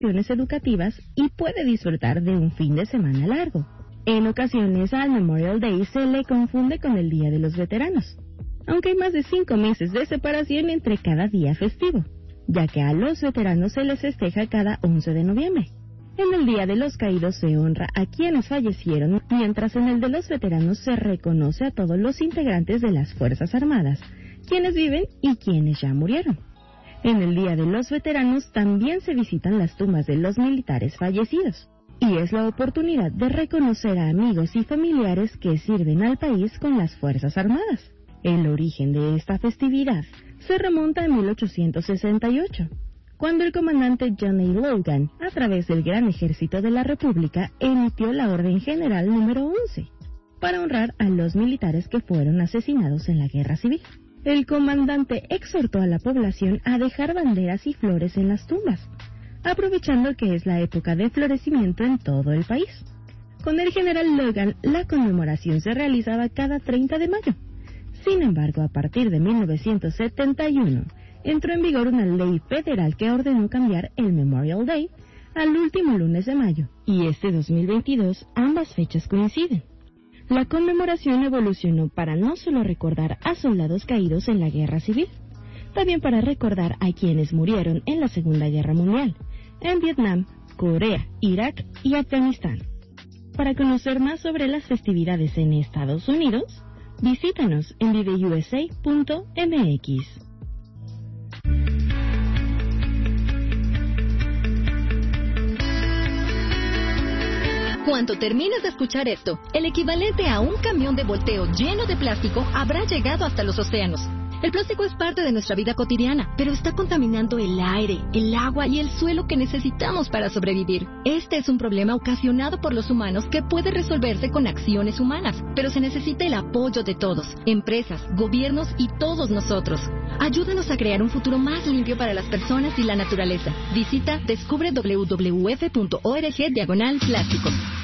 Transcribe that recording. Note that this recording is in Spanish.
educativas y puede disfrutar de un fin de semana largo. En ocasiones al Memorial Day se le confunde con el Día de los Veteranos, aunque hay más de 5 meses de separación entre cada día festivo, ya que a los veteranos se les festeja cada 11 de noviembre. En el Día de los Caídos se honra a quienes fallecieron, mientras en el de los veteranos se reconoce a todos los integrantes de las Fuerzas Armadas, quienes viven y quienes ya murieron. En el Día de los Veteranos también se visitan las tumbas de los militares fallecidos, y es la oportunidad de reconocer a amigos y familiares que sirven al país con las Fuerzas Armadas. El origen de esta festividad se remonta a 1868, cuando el comandante John A. Logan, a través del Gran Ejército de la República, emitió la Orden General número 11, para honrar a los militares que fueron asesinados en la Guerra Civil. El comandante exhortó a la población a dejar banderas y flores en las tumbas, aprovechando que es la época de florecimiento en todo el país. Con el general Logan, la conmemoración se realizaba cada 30 de mayo. Sin embargo, a partir de 1971, entró en vigor una ley federal que ordenó cambiar el Memorial Day al último lunes de mayo, y este 2022 ambas fechas coinciden. La conmemoración evolucionó para no solo recordar a soldados caídos en la Guerra Civil, también para recordar a quienes murieron en la Segunda Guerra Mundial, en Vietnam, Corea, Irak y Afganistán. Para conocer más sobre las festividades en Estados Unidos, visítanos en viveusa.mx. Cuando termines de escuchar esto, el equivalente a un camión de volteo lleno de plástico habrá llegado hasta los océanos. El plástico es parte de nuestra vida cotidiana, pero está contaminando el aire, el agua y el suelo que necesitamos para sobrevivir. Este es un problema ocasionado por los humanos que puede resolverse con acciones humanas, pero se necesita el apoyo de todos, empresas, gobiernos y todos nosotros. Ayúdanos a crear un futuro más limpio para las personas y la naturaleza. Visita descubre www.wwf.org/plásticos.